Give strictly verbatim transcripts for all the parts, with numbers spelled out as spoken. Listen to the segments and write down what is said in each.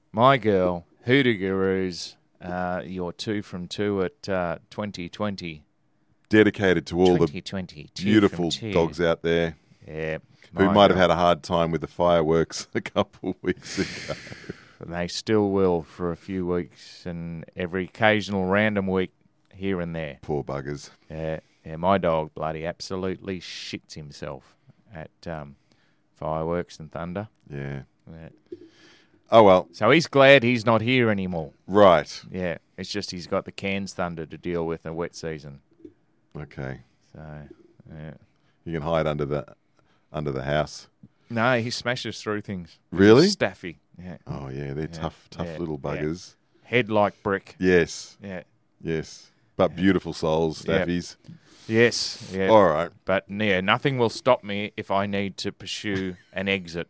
my girl, Hoodoo Gurus, uh, your two from two at uh, twenty twenty. Dedicated to all the twenty twenty, two beautiful from two. dogs out there Yeah. who my might have girl. had a hard time with the fireworks a couple of weeks ago. And they still will for a few weeks and every occasional random week here and there. Poor buggers. Yeah, yeah. My dog bloody absolutely shits himself at um, fireworks and thunder. Yeah. Yeah. Oh, well. So he's glad he's not here anymore. Right. Yeah, it's just he's got the Cairns Thunder to deal with in a wet season. Okay. So, yeah. You can hide under the under the house. No, he smashes through things. Really? Staffy. Yeah. Oh, yeah. They're Yeah, tough, tough yeah, little yeah. buggers. Head like brick. Yes. Yeah. Yes. But beautiful souls, Yeah. staffies. Yes. Yeah. All right. But yeah, nothing will stop me if I need to pursue an exit.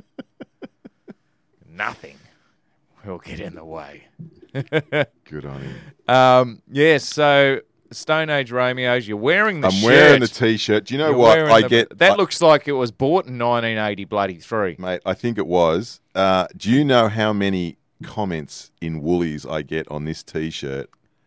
Nothing will get in the way. Good on him. Um, yeah, so Stone Age Romeos, you're wearing the I'm shirt. wearing the T-shirt. Do you know You're what wearing I the- get? That I- looks like it was bought in nineteen eighty bloody three. Mate, I think it was. Uh, do you know how many comments in Woolies I get on this T-shirt?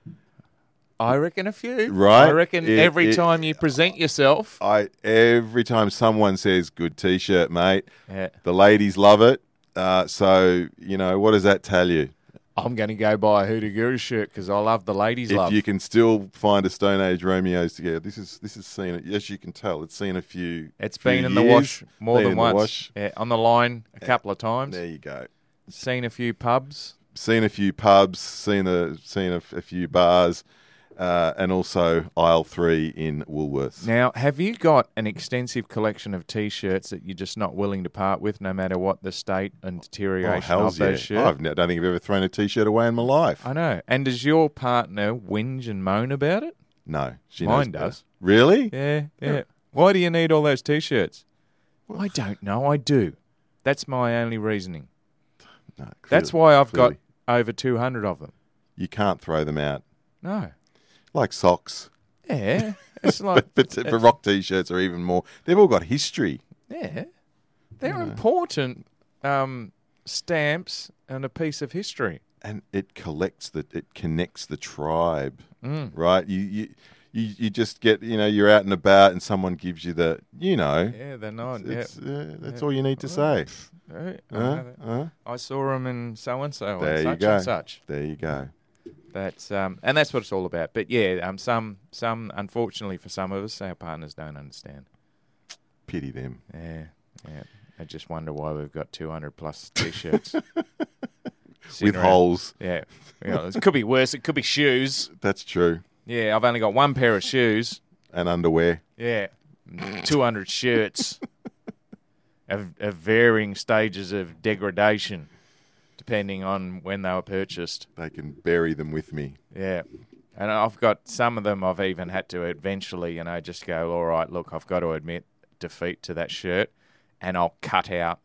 I reckon a few. Right? I reckon It- every it- time you present yourself. I every time someone says "good T-shirt, mate," Yeah. the ladies love it. Uh, so you know, what does that tell you? I'm going to go buy a Hoodoo Guru shirt because I love the ladies' If love. you can still find a Stone Age Romeos together, this is this is seen. As you can tell, it's seen a few. It's few been in the years. wash more Been than in the once. wash. Yeah, on the line a couple of times. There you go. Seen a few pubs. Seen a few pubs. Seen a seen a, a few bars. Uh, and also aisle three in Woolworths. Now, have you got an extensive collection of T-shirts that you're just not willing to part with, no matter what the state and Oh, deterioration hells of yeah. those shirts? I've, ne- I don't think I've ever thrown a T-shirt away in my life. I know. And does your partner whinge and moan about it? No, she Mine knows better. does. Really? Yeah, yeah. Why do you need all those T-shirts? I don't know. I do. That's my only reasoning. No, That's clearly- why I've clearly. got over two hundred of them. You can't throw them out. No. Like socks. Yeah. It's like, But, but for rock T-shirts are even more. They've all got history. yeah. They're important um, stamps and a piece of history. And it collects the, it connects the tribe, Mm. right? You, you, you, you just get, you know, you're out and about and someone gives you the, you know, Yeah, they're not. it's, yeah. uh, that's Yeah. all you need to say. Right. I Huh? know that. Huh? I saw them in so and so There and you such go. and such. There you go. That's um, and that's what it's all about. But yeah, um, some some unfortunately for some of us, our partners don't understand. Pity them. Yeah, yeah. I just wonder why we've got two hundred plus T-shirts sitting With around. holes. Yeah, you know, it could be worse. It could be shoes. That's true. Yeah, I've only got one pair of shoes. And underwear. Yeah, two hundred shirts of, of varying stages of degradation, depending on when they were purchased. They can bury them with me. Yeah. And I've got some of them I've even had to eventually, you know, just go, all right, look, I've got to admit defeat to that shirt, and I'll cut out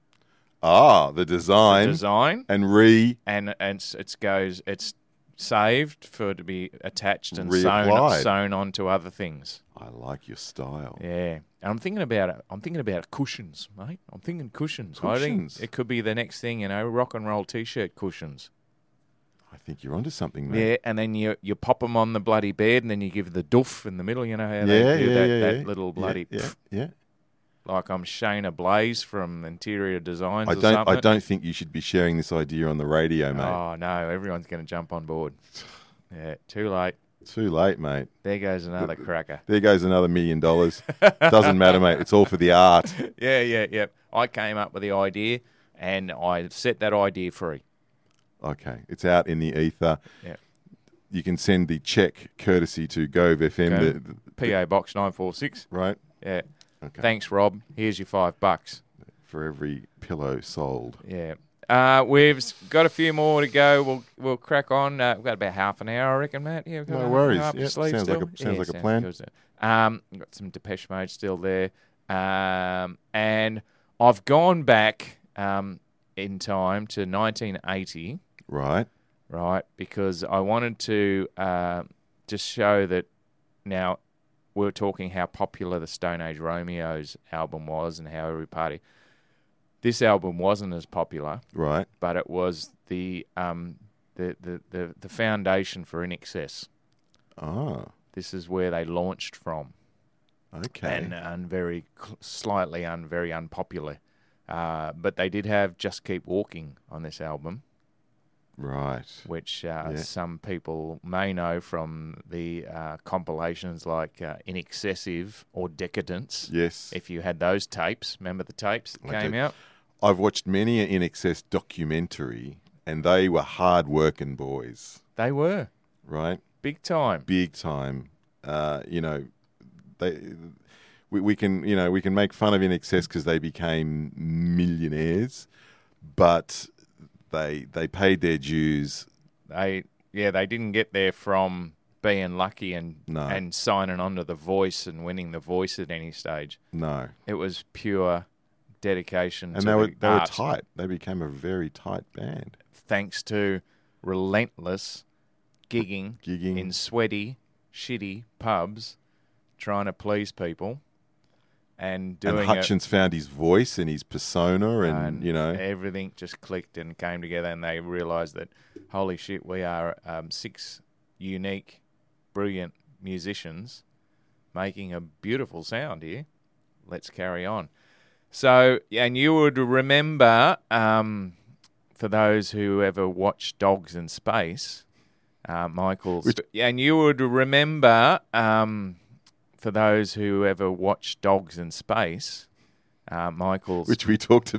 Ah, the design. the design, And re and and it's, it's goes, it's saved for it to be attached and sewn, Reapplied. sewn onto other things. I like your style. Yeah, and I'm thinking about it. I'm thinking about cushions, mate. I'm thinking cushions. I Cushions. think it could be the next thing, you know, rock and roll T-shirt cushions. I think you're onto something, mate. Yeah, and then you you pop them on the bloody bed, and then you give the doof in the middle. You know how Yeah, they do yeah, that, yeah, that yeah. little bloody Yeah, pff, yeah. yeah. like I'm Shayna Blaze from Interior Designs. I or don't. something. I don't think you should be sharing this idea on the radio, mate. Oh no, everyone's going to jump on board. Yeah, too late. Too late, mate. There goes another cracker. There goes another million dollars. Doesn't matter, mate. It's all for the art. Yeah, yeah, yeah. I came up with the idea, and I set that idea free. Okay, it's out in the ether. Yeah. You can send the check courtesy to Gove F M. Go. The, the, P O Box nine four six. right. Yeah. Okay. Thanks, Rob. Here's your five bucks. For every pillow sold. Yeah. Uh, we've got a few more to go. We'll we'll crack on. Uh, we've got about half an hour, I reckon, Matt. Yeah, we've got No half an worries. hour up your Yep, sleeve sounds like still. a- sounds Yeah, like a sounds plan. good. Um, we've got some Depeche Mode still there. Um, and I've gone back um, in time to nineteen eighty, Right. right, because I wanted to uh, just show that now we were talking how popular the Stone Age Romeos album was and how every party. This album wasn't as popular, Right. but it was the um, the, the, the, the foundation for In Excess. Oh, This is where they launched from, okay. and, and very cl- slightly un, very unpopular. Uh, but they did have Just Keep Walking on this album, Right. which uh, Yeah. some people may know from the uh, compilations like uh, In Excessive or Decadence. Yes. If you had those tapes, remember the tapes that I came do. out? I've watched many an In Excess documentary, and they were hard-working boys, They were right? big time. Big time. Uh, you know, they. We, we can, you know, we can make fun of In Excess because they became millionaires, but they they paid their dues. They yeah, they didn't get there from being lucky and No. and signing on to The Voice and winning The Voice at any stage. No, It was pure dedication and to they were the they were art, tight. They became a very tight band. thanks to relentless gigging Gigging. in sweaty, shitty pubs, trying to please people, and doing And it. Hutchins found his voice and his persona, and, and you know, everything just clicked and came together, and they realised that, holy shit, we are um, six unique, brilliant musicians making a beautiful sound here. Let's carry on. So, and you would remember, um, for those who ever watched Dogs in Space, uh, Michael's, Which- and you would remember, um, for those who ever watched Dogs in Space, uh, Michael's which we talked